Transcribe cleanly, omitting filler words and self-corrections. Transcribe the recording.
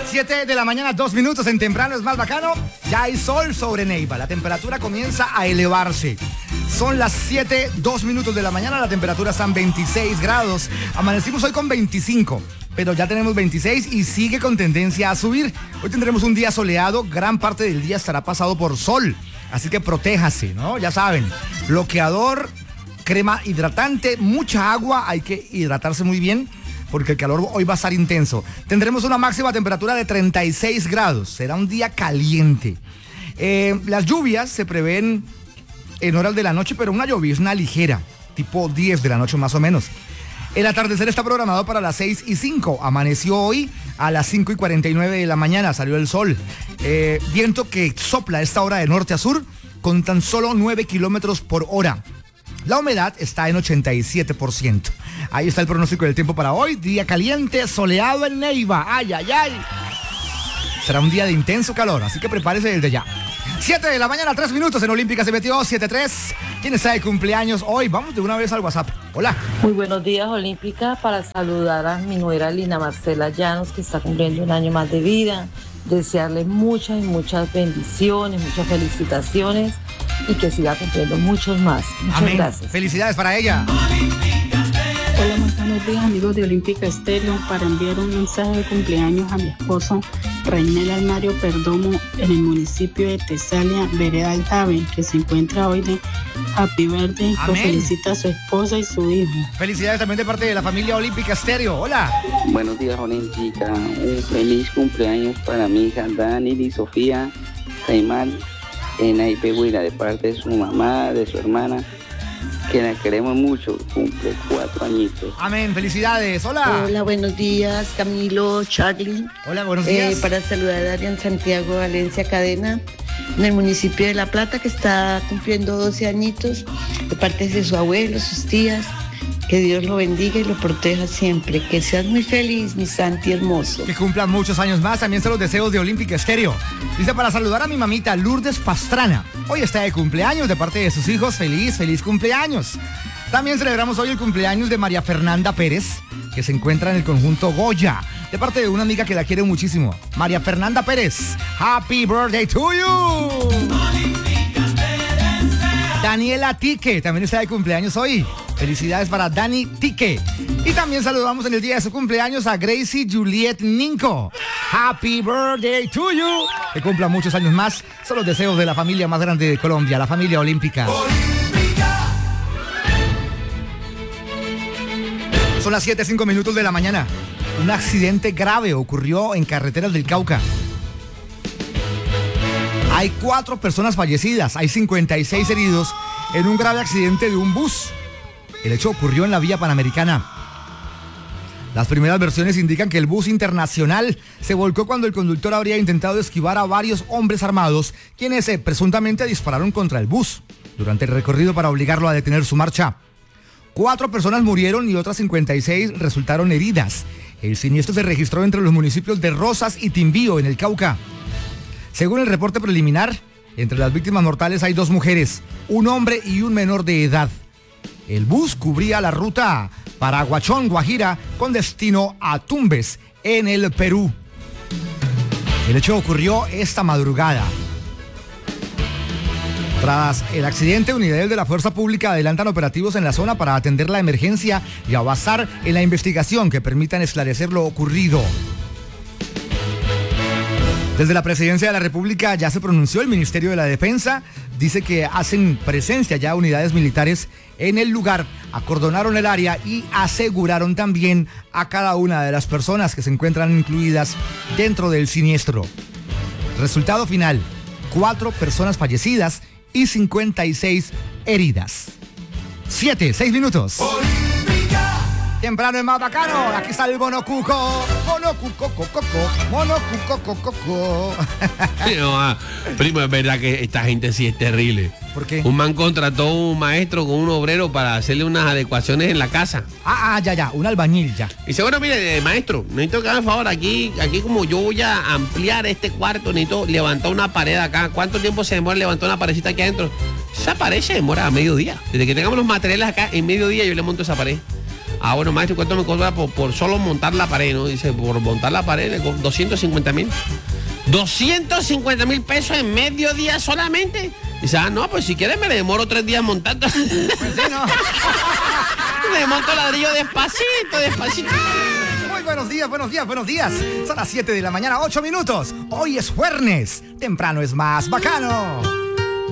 7 de la mañana, 2 minutos en Temprano es más bacano. Ya hay sol sobre Neiva. La temperatura comienza a elevarse. Son las 7, 2 minutos de la mañana. La temperatura está en 26 grados. Amanecimos hoy con 25, pero ya tenemos 26 y sigue con tendencia a subir. Hoy tendremos un día soleado. Gran parte del día estará pasado por sol. Así que protéjase, ¿no? Ya saben, bloqueador, crema hidratante, mucha agua. Hay que hidratarse muy bien, porque el calor hoy va a estar intenso. Tendremos una máxima temperatura de 36 grados. Será un día caliente. Las lluvias se prevén en horas de la noche, pero una llovizna ligera, tipo 10 de la noche más o menos. El atardecer está programado para las 6:05. Amaneció hoy a las 5:49 de la mañana. Salió el sol. Viento que sopla a esta hora de norte a sur con tan solo 9 kilómetros por hora. La humedad está en 87%. Ahí está el pronóstico del tiempo para hoy. Día caliente, soleado en Neiva. ¡Ay, ay, ay! Será un día de intenso calor, así que prepárese desde ya. 7 de la mañana, 3 minutos en Olímpica se metió 7-3. ¿Quién está de cumpleaños hoy? Vamos de una vez al WhatsApp. Hola. Muy buenos días, Olímpica, para saludar a mi nuera Lina Marcela Llanos, que está cumpliendo un año más de vida. Desearle muchas y muchas bendiciones, muchas felicitaciones y que siga cumpliendo muchos más. Muchas Amén. Gracias. Felicidades para ella. Hola, muy buenos días, amigos de Olímpica Estéreo, para enviar un mensaje de cumpleaños a mi esposo Rainel Almario Perdomo en el municipio de Tesalia, Vereda Altave, que se encuentra hoy de Happy Birthday. Lo felicita a su esposa y su hijo. Felicidades también de parte de la familia Olímpica Estéreo. Hola. Buenos días, Olímpica. Un feliz cumpleaños para mi hija Dani y Sofía Caimán en Aipehuila, de parte de su mamá, de su hermana, que la queremos mucho. Cumple 4 añitos. Amén, felicidades. Hola. Hola, buenos días, Camilo, Charlie. Hola, buenos días. Para saludar a Adrián Santiago Valencia Cadena, en el municipio de La Plata, que está cumpliendo 12 añitos, de parte de su abuelo, sus tías. Que Dios lo bendiga y lo proteja siempre. Que seas muy feliz, mi Santi hermoso. Que cumpla muchos años más. También son los deseos de Olímpica Estéreo. Dice, para saludar a mi mamita Lourdes Pastrana. Hoy está de cumpleaños de parte de sus hijos. Feliz cumpleaños. También celebramos hoy el cumpleaños de María Fernanda Pérez, que se encuentra en el conjunto Goya, de parte de una amiga que la quiere muchísimo. María Fernanda Pérez, happy birthday to you. Daniela Tique también está de cumpleaños hoy. Felicidades para Dani Tique. Y también saludamos en el día de su cumpleaños a Gracie Juliet Ninco. Happy birthday to you. Que cumpla muchos años más. Son los deseos de la familia más grande de Colombia, la familia Olímpica. Son las 7:05 minutos de la mañana. Un accidente grave ocurrió en carreteras del Cauca. Hay 4 personas fallecidas, hay 56 heridos en un grave accidente de un bus. El hecho ocurrió en la vía Panamericana. Las primeras versiones indican que el bus internacional se volcó cuando el conductor habría intentado esquivar a varios hombres armados, quienes presuntamente dispararon contra el bus durante el recorrido para obligarlo a detener su marcha. 4 personas murieron y otras 56 resultaron heridas. El siniestro se registró entre los municipios de Rosas y Timbío, en el Cauca. Según el reporte preliminar, entre las víctimas mortales hay 2 mujeres, un hombre y un menor de edad. El bus cubría la ruta para Aguachón, Guajira, con destino a Tumbes, en el Perú. El hecho ocurrió esta madrugada. Tras el accidente, unidades de la Fuerza Pública adelantan operativos en la zona para atender la emergencia y avanzar en la investigación que permitan esclarecer lo ocurrido. Desde la Presidencia de la República ya se pronunció el Ministerio de la Defensa. Dice que hacen presencia ya unidades militares en el lugar, acordonaron el área y aseguraron también a cada una de las personas que se encuentran incluidas dentro del siniestro. Resultado final, 4 personas fallecidas y 56 heridas. 6 minutos. Temprano es más bacano. Aquí está el monocuco. Monocuco, coco, monocuco, coco. No, primo, es verdad que esta gente sí es terrible. ¿Por qué? Un man contrató a un maestro con un obrero para hacerle unas adecuaciones en la casa. Ya, un albañil ya. Y dice, bueno, mire, maestro, necesito que haga el favor, aquí como yo voy a ampliar este cuarto, necesito levantar una pared acá. ¿Cuánto tiempo se demora levantar una paredcita aquí adentro? Esa pared se demora a mediodía. Desde que tengamos los materiales acá, en mediodía yo le monto esa pared. Ah, bueno, maestro, ¿cuánto me cobra por solo montar la pared, no? Dice, por montar la pared, le cobro 250,000. 250,000 pesos en medio día solamente. Dice, no, pues si quieres me le demoro 3 días montando. Pues sí, ¿no? Le monto ladrillo despacito. Muy buenos días. Son las 7 de la mañana, 8 minutos. Hoy es jueves. Temprano es más bacano.